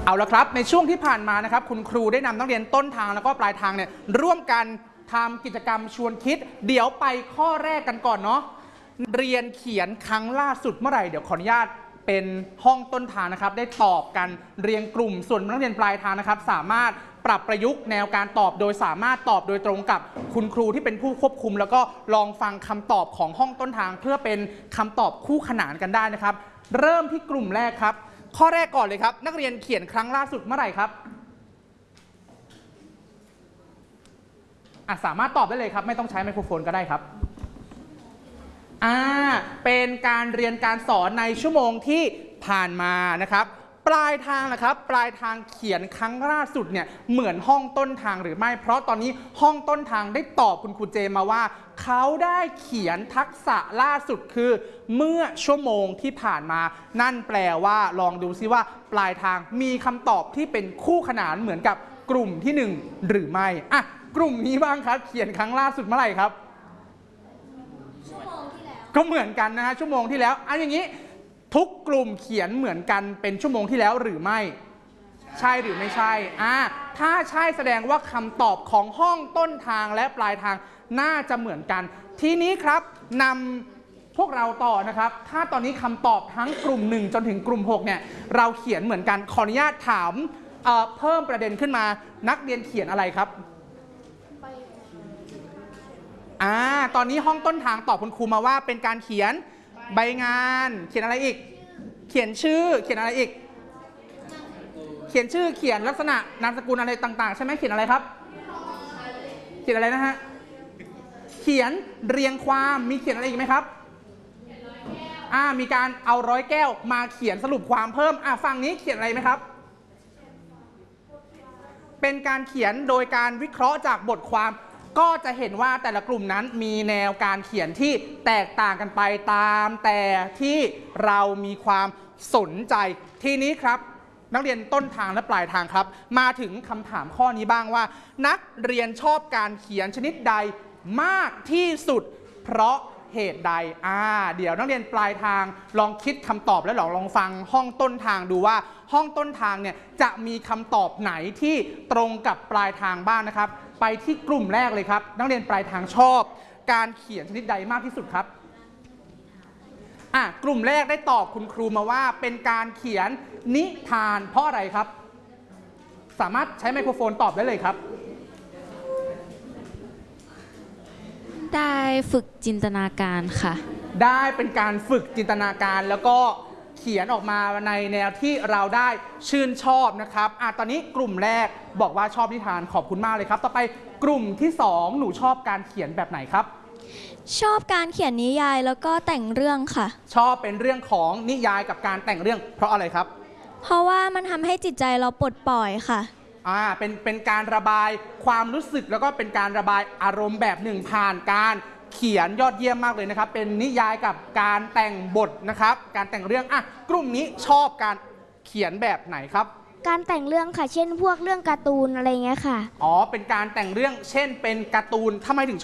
เอาละครับในช่วงที่ผ่านมานะครับคุณครูได้นำนักเรียนต้นทางแล้วก็ปลายทางเนี่ยร่วมกันทำกิจกรรมชวนคิดเดี๋ยวไปข้อแรกกันก่อนเนาะเรียนเขียนครั้งล่าสุดเมื่อไหร่เดี๋ยวขออนุญาตเป็นห้องต้นทางนะครับได้ตอบกันเรียงกลุ่มส่วนนักเรียนปลายทางนะครับสามารถปรับประยุกต์แนวการตอบโดยสามารถตอบโดยตรงกับคุณครูที่เป็นผู้ควบคุมแล้วก็ลองฟังคำตอบของห้องต้นทางเพื่อเป็นคำตอบคู่ขนานกันได้นะครับเริ่มที่กลุ่มแรกครับข้อแรกก่อนเลยครับนักเรียนเขียนครั้งล่าสุดเมื่อไหร่ครับสามารถตอบได้เลยครับไม่ต้องใช้ไมโครโฟนก็ได้ครับเป็นการเรียนการสอนในชั่วโมงที่ผ่านมานะครับปลายทางนะครับปลายทางเขียนครั้งล่าสุดเนี่ยเหมือนห้องต้นทางหรือไม่เพราะตอนนี้ห้องต้นทางได้ตอบคุณครูเจมาว่าเขาได้เขียนทักษะล่าสุดคือเมื่อชั่วโมงที่ผ่านมานั่นแปลว่าลองดูซิว่าปลายทางมีคำตอบที่เป็นคู่ขนานเหมือนกับกลุ่มที่1หรือไม่กลุ่มนี้บ้างครับเขียนครั้งล่าสุดเมื่อไหร่ครับชั่วโมงที่แล้วก็เหมือนกันนะฮะชั่วโมงที่แล้วอย่างนี้ทุกกลุ่มเขียนเหมือนกันเป็นชั่วโมงที่แล้วหรือไม่ใช่หรือไม่ใช่ถ้าใช่แสดงว่าคำตอบของห้องต้นทางและปลายทางน่าจะเหมือนกันทีนี้ครับนำพวกเราต่อนะครับถ้าตอนนี้คำตอบทั้งกลุ่ม1จนถึงกลุ่ม6เนี่ยเราเขียนเหมือนกันขออนุญาตถามเพิ่มประเด็นขึ้นมานักเรียนเขียนอะไรครับตอนนี้ห้องต้นทางตอบคุณครูมาว่าเป็นการเขียนใบงานเขียนอะไรอีกเขียนชื่อเขียนอะไรอีกเขียนชื่อเขียนลักษณะนามสกุลอะไรต่างๆใช่ไหมเขียนอะไรครับเขียนอะไรนะฮะเขียนเรียงความมีเขียนอะไรอีกไหมครับมีการเอา100 แก้วมาเขียนสรุปความเพิ่มฝั่งนี้เขียนอะไรไหมครับเป็นการเขียนโดยการวิเคราะห์จากบทความก็จะเห็นว่าแต่ละกลุ่มนั้นมีแนวการเขียนที่แตกต่างกันไปตามแต่ที่เรามีความสนใจทีนี้ครับนักเรียนต้นทางและปลายทางครับมาถึงคำถามข้อนี้บ้างว่านักเรียนชอบการเขียนชนิดใดมากที่สุดเพราะเหตุใดเดี๋ยวนักเรียนปลายทางลองคิดคำตอบและลองฟังห้องต้นทางดูว่าห้องต้นทางเนี่ยจะมีคำตอบไหนที่ตรงกับปลายทางบ้างนะครับไปที่กลุ่มแรกเลยครับนักเรียนปลายทางชอบการเขียนชนิดใดมากที่สุดครับกลุ่มแรกได้ตอบคุณครูมาว่าเป็นการเขียนนิทานเพราะอะไรครับสามารถใช้ไมโครโฟนตอบได้เลยครับได้ฝึกจินตนาการค่ะได้เป็นการฝึกจินตนาการแล้วก็เขียนออกมาในแนวที่เราได้ชื่นชอบนะครับตอนนี้กลุ่มแรกบอกว่าชอบนิทานขอบคุณมากเลยครับต่อไปกลุ่มที่2หนูชอบการเขียนแบบไหนครับชอบการเขียนนิยายแล้วก็แต่งเรื่องค่ะชอบเป็นเรื่องของนิยายกับการแต่งเรื่องเพราะอะไรครับเพราะว่ามันทำให้จิตใจเราปลดปล่อยค่ะเป็นการระบายความรู้สึกแล้วก็เป็นการระบายอารมณ์แบบหนึ่งผ่านการเขียนยอดเยี่ยมมากเลยนะครับเป็นนิยายกับการแต่งบทนะครับการแต่งเรื่องกลุ่มนี้ชอบการเขียนแบบไหนครับการแต่งเรื่องค่ะเช่นพวกเรื่องการ์ตูนอะไรเงี้ยค่ะเป็นการแต่งเรื่องเช่นเป็นการ์ตูนทำไมถึง